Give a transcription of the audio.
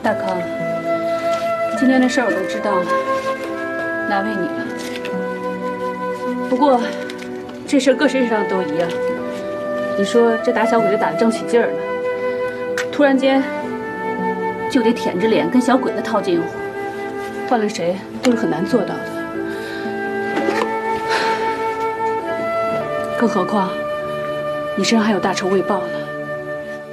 大康，今天的事儿我都知道了，难为你了。不过，这事儿搁谁身上都一样。你说这打小鬼子打得正起劲儿呢，突然间就得舔着脸跟小鬼子套近乎，换了谁都是很难做到的。更何况，你身上还有大仇未报呢。